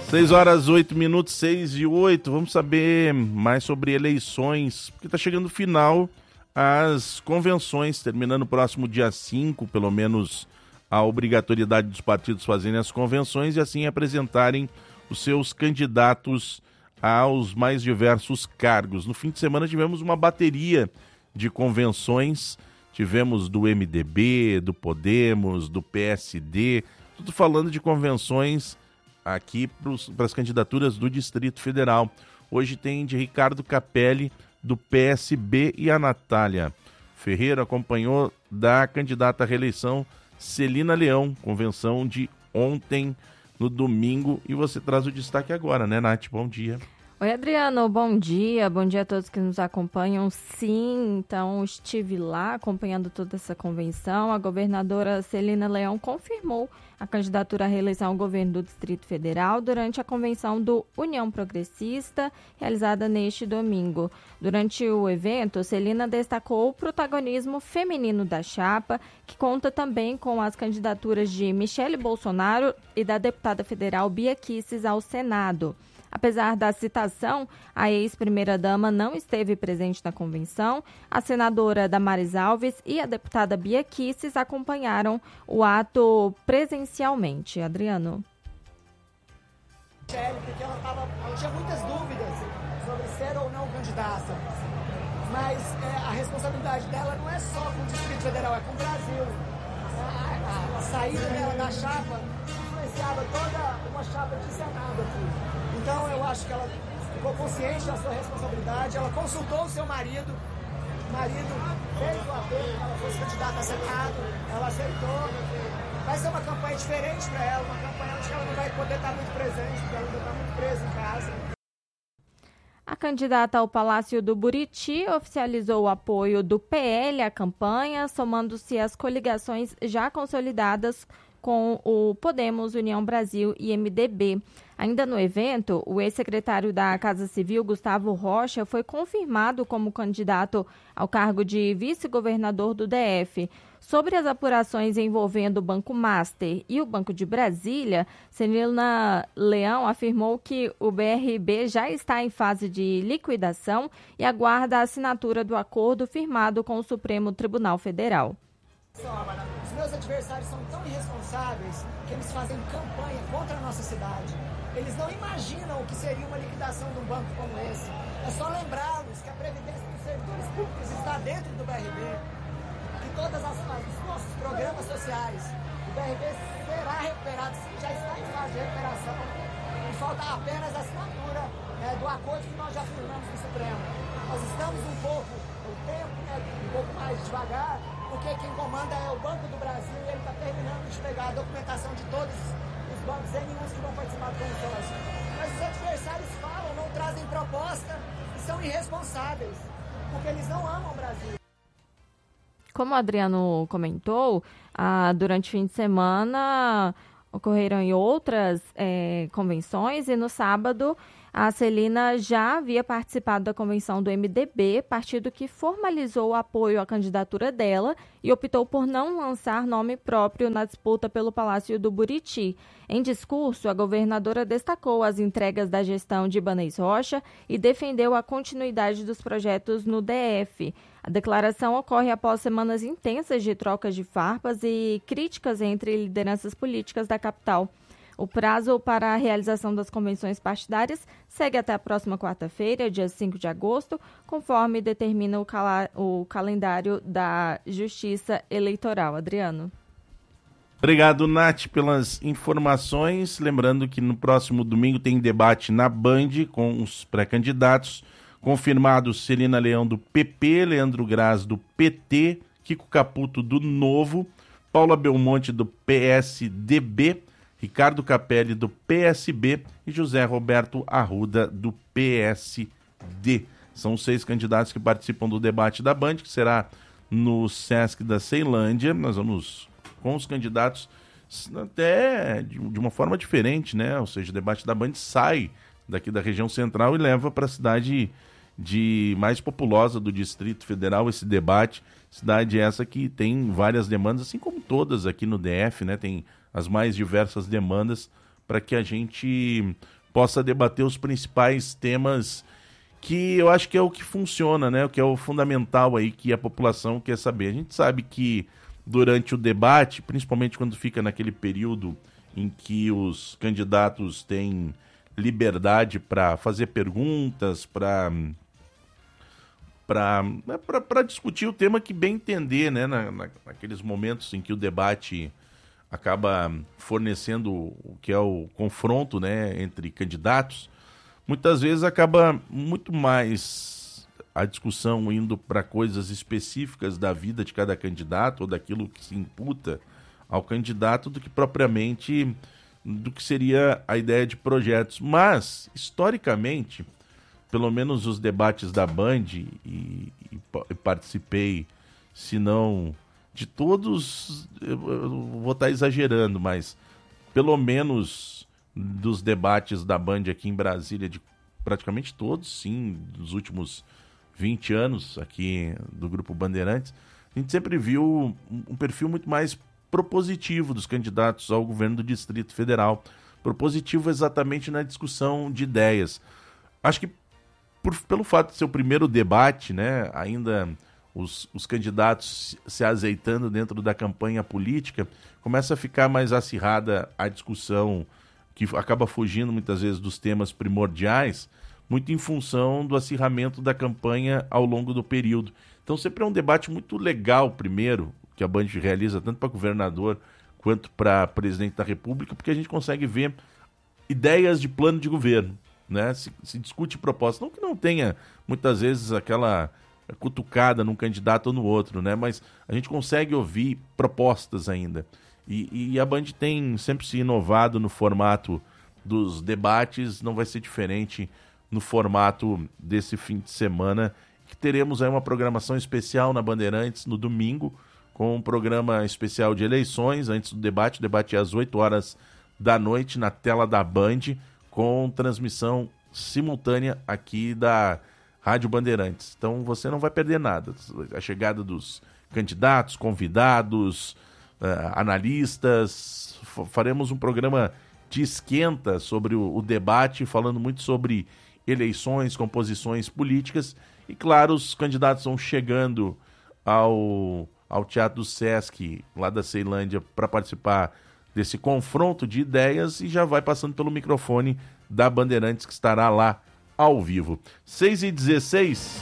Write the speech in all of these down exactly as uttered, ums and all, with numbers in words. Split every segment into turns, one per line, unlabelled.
seis horas, oito minutos, seis e oito. Vamos saber mais sobre eleições, porque está chegando o final as convenções, terminando o próximo dia cinco, pelo menos a obrigatoriedade dos partidos fazerem as convenções e assim apresentarem os seus candidatos aos mais diversos cargos. No fim de semana tivemos uma bateria de convenções, tivemos do M D B, do Podemos, do P S D, tudo falando de convenções aqui para as candidaturas do Distrito Federal. Hoje tem de Ricardo Capelli, do P S B, e a Natália Ferreira acompanhou da candidata à reeleição Celina Leão, convenção de ontem, no domingo, e você traz o destaque agora, né, Nath? Bom dia.
Oi, Adriano, bom dia, bom dia a todos que nos acompanham. Sim, então estive lá acompanhando toda essa convenção. A governadora Celina Leão confirmou a candidatura à reeleição ao governo do Distrito Federal durante a convenção do União Progressista, realizada neste domingo. Durante o evento, Celina destacou o protagonismo feminino da chapa, que conta também com as candidaturas de Michele Bolsonaro e da deputada federal Bia Kicis ao Senado. Apesar da citação, a ex-primeira-dama não esteve presente na convenção. A senadora Damares Alves e a deputada Bia Kicis acompanharam o ato presencialmente. Adriano.
Porque ela, tava, ela tinha muitas dúvidas sobre ser ou não candidata. Mas é, a responsabilidade dela não é só com o Distrito Federal, é com o Brasil. A, a, a saída dela da chapa influenciava toda uma chapa de Senado aqui. Então, eu acho que ela ficou consciente da sua responsabilidade, ela consultou o seu marido, o marido fez o apelo que ela fosse candidata a Senado, ela aceitou. Vai ser uma campanha diferente para ela, uma campanha onde ela não vai poder estar muito presente, porque ela ainda está muito presa em casa.
A candidata ao Palácio do Buriti oficializou o apoio do P L à campanha, somando-se às coligações já consolidadas com o Podemos, União Brasil e M D B. Ainda no evento, o ex-secretário da Casa Civil, Gustavo Rocha, foi confirmado como candidato ao cargo de vice-governador do D F. Sobre as apurações envolvendo o Banco Master e o Banco de Brasília, Celina Leão afirmou que o B R B já está em fase de liquidação e aguarda a assinatura do acordo firmado com o Supremo Tribunal Federal.
Os meus adversários são tão irresponsáveis que eles fazem campanha contra a nossa cidade. Eles não imaginam o que seria uma liquidação de um banco como esse. É só lembrá-los que a Previdência dos Servidores Públicos está dentro do B R B, que todos os nossos programas sociais, o B R B será recuperado, sim, já está em fase de recuperação, e falta apenas a assinatura é, do acordo que nós já firmamos no Supremo. Nós estamos um pouco, o tempo, né, um pouco mais devagar, porque quem comanda é o Banco do Brasil e ele está terminando de pegar a documentação de todos os bancos, e nenhum que vão participar do consórcio. Mas os adversários falam, não trazem proposta e são irresponsáveis, porque eles não amam o Brasil.
Como o Adriano comentou, ah, durante o fim de semana ocorreram em outras eh, convenções e no sábado a Celina já havia participado da convenção do M D B, partido que formalizou o apoio à candidatura dela e optou por não lançar nome próprio na disputa pelo Palácio do Buriti. Em discurso, a governadora destacou as entregas da gestão de Ibanez Rocha e defendeu a continuidade dos projetos no D F. A declaração ocorre após semanas intensas de trocas de farpas e críticas entre lideranças políticas da capital. O prazo para a realização das convenções partidárias segue até a próxima quarta-feira, dia cinco de agosto, conforme determina o, cala- o calendário da Justiça Eleitoral. Adriano.
Obrigado, Nath, pelas informações. Lembrando que no próximo domingo tem debate na Band com os pré-candidatos. Confirmados Celina Leão do P P, Leandro Graz do P T, Kiko Caputo do Novo, Paula Belmonte do P S D B, Ricardo Capelli do P S B e José Roberto Arruda do P S D. São seis candidatos que participam do debate da Band, que será no Sesc da Ceilândia. Nós vamos com os candidatos até de, de uma forma diferente, né? Ou seja, o debate da Band sai daqui da região central e leva para a cidade de mais populosa do Distrito Federal esse debate. Cidade essa que tem várias demandas, assim como todas aqui no D F, né? Tem as mais diversas demandas para que a gente possa debater os principais temas que eu acho que é o que funciona, né? O que é o fundamental aí que a população quer saber. A gente sabe que durante o debate, principalmente quando fica naquele período em que os candidatos têm liberdade para fazer perguntas, para para discutir o tema que bem entender, né? Na, na, naqueles momentos em que o debate acaba fornecendo o que é o confronto, né, entre candidatos, muitas vezes acaba muito mais a discussão indo para coisas específicas da vida de cada candidato ou daquilo que se imputa ao candidato do que propriamente do que seria a ideia de projetos. Mas, historicamente, pelo menos os debates da Band, e, e, e participei, se não de todos, eu, eu vou estar exagerando, mas pelo menos dos debates da Band aqui em Brasília, de praticamente todos, sim, dos últimos vinte anos aqui do Grupo Bandeirantes, a gente sempre viu um, um perfil muito mais propositivo dos candidatos ao governo do Distrito Federal. Propositivo exatamente na discussão de ideias. Acho que por, pelo fato de ser o primeiro debate, né, ainda os, os candidatos se azeitando dentro da campanha política, começa a ficar mais acirrada a discussão, que acaba fugindo muitas vezes dos temas primordiais, muito em função do acirramento da campanha ao longo do período. Então sempre é um debate muito legal, primeiro, que a Band realiza tanto para governador quanto para presidente da República, porque a gente consegue ver ideias de plano de governo, né? Se, se discute propostas, não que não tenha muitas vezes aquela cutucada num candidato ou no outro, né? Mas a gente consegue ouvir propostas ainda. E, e a Band tem sempre se inovado no formato dos debates, não vai ser diferente no formato desse fim de semana, que teremos aí uma programação especial na Bandeirantes no domingo, com um programa especial de eleições antes do debate. O debate é às oito horas da noite na tela da Band, com transmissão simultânea aqui da Rádio Bandeirantes. Então você não vai perder nada. A chegada dos candidatos, convidados, uh, analistas. Faremos um programa de esquenta sobre o, o debate, falando muito sobre eleições, composições políticas. E claro, os candidatos vão chegando ao, ao Teatro do Sesc, lá da Ceilândia, para participar desse confronto de ideias, e já vai passando pelo microfone da Bandeirantes, que estará lá ao vivo. seis e dezesseis.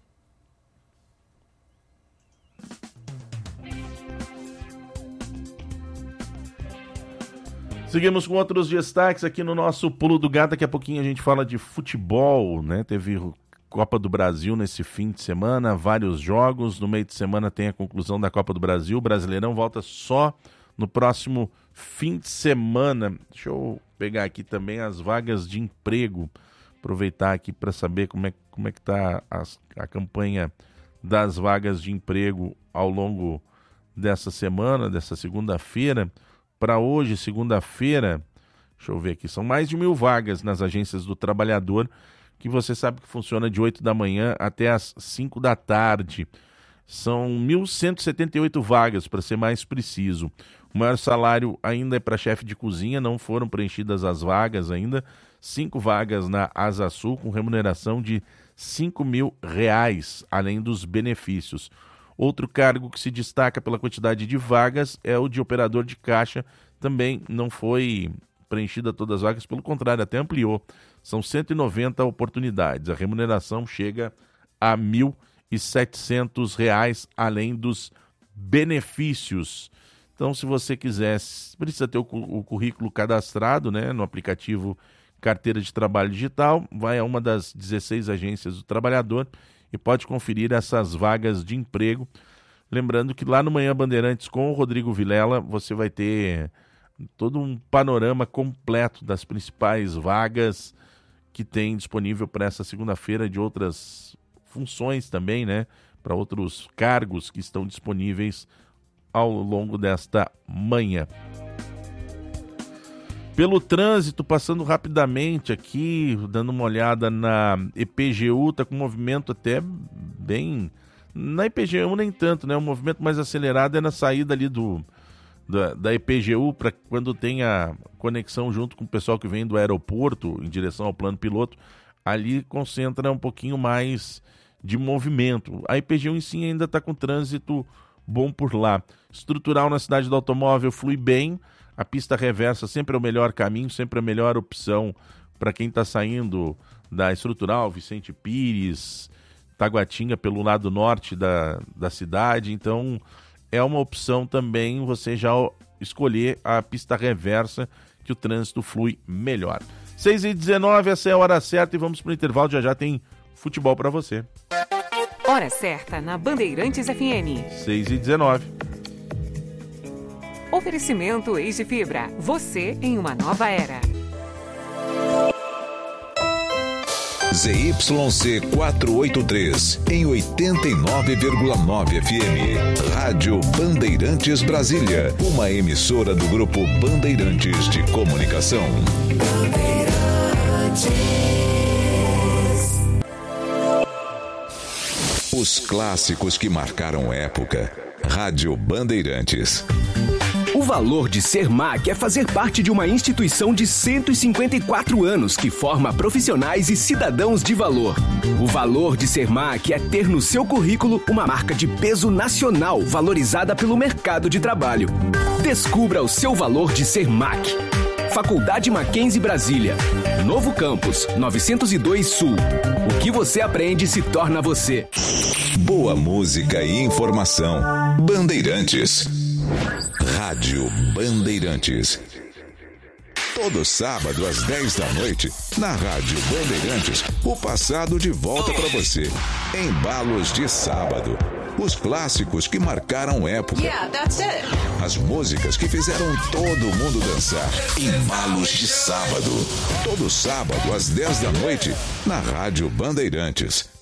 Seguimos com outros destaques aqui no nosso Pulo do Gato. Daqui a pouquinho a gente fala de futebol, né? Teve Copa do Brasil nesse fim de semana, vários jogos. No meio de semana tem a conclusão da Copa do Brasil. O Brasileirão volta só no próximo fim de semana. Deixa eu pegar aqui também as vagas de emprego. Aproveitar aqui para saber como é, como é que está a, a campanha das vagas de emprego ao longo dessa semana, dessa segunda-feira. Para hoje, segunda-feira, deixa eu ver aqui, são mais de mil vagas nas agências do trabalhador, que você sabe que funciona de oito da manhã até as cinco da tarde. São mil cento e setenta e oito vagas, para ser mais preciso. O maior salário ainda é para chefe de cozinha, não foram preenchidas as vagas ainda. Cinco vagas na Asa Sul, com remuneração de cinco mil reais, além dos benefícios. Outro cargo que se destaca pela quantidade de vagas é o de operador de caixa. Também não foi preenchida todas as vagas, pelo contrário, até ampliou. São cento e noventa oportunidades. A remuneração chega a mil e setecentos reais, além dos benefícios. Então, se você quiser, precisa ter o, o currículo cadastrado, né, no aplicativo Carteira de Trabalho Digital, vai a uma das dezesseis agências do trabalhador e pode conferir essas vagas de emprego. Lembrando que lá no Manhã Bandeirantes com o Rodrigo Vilela você vai ter todo um panorama completo das principais vagas que tem disponível para essa segunda-feira, de outras funções também, né? Para outros cargos que estão disponíveis ao longo desta manhã. Pelo trânsito, passando rapidamente aqui, dando uma olhada na E P G U, está com um movimento até bem... Na E P G U nem tanto, né? O movimento mais acelerado é na saída ali do, da, da E P G U, para quando tem a conexão junto com o pessoal que vem do aeroporto em direção ao plano piloto, ali concentra um pouquinho mais de movimento. A E P G U em si ainda está com trânsito bom por lá. Estrutural na cidade do automóvel flui bem, a pista reversa sempre é o melhor caminho, sempre a melhor opção para quem está saindo da Estrutural, Vicente Pires, Taguatinga pelo lado norte da, da cidade, então é uma opção também você já escolher a pista reversa, que o trânsito flui melhor. seis e dezenove, essa é a hora certa e vamos para o intervalo, já já tem futebol para você.
Hora certa na Bandeirantes F M.
seis e dezenove.
Oferecimento Eis de Fibra, você em uma nova era.
Z Y C quatrocentos e oitenta e três, em oitenta e nove vírgula nove F M. Rádio Bandeirantes Brasília, uma emissora do Grupo Bandeirantes de Comunicação. Bandeirantes. Os clássicos que marcaram época. Rádio Bandeirantes.
O valor de ser M A C é fazer parte de uma instituição de cento e cinquenta e quatro anos que forma profissionais e cidadãos de valor. O valor de ser M A C é ter no seu currículo uma marca de peso nacional valorizada pelo mercado de trabalho. Descubra o seu valor de ser M A C. Faculdade Mackenzie Brasília. Novo Campus, novecentos e dois Sul. O que você aprende se torna você.
Boa música e informação. Bandeirantes. Rádio Bandeirantes. Todo sábado às dez da noite, na Rádio Bandeirantes, o passado de volta para você. Embalos de sábado. Os clássicos que marcaram época.
Yeah, that's it.
As músicas que fizeram todo mundo dançar. Embalos de sábado. Todo sábado às dez da noite, na Rádio Bandeirantes.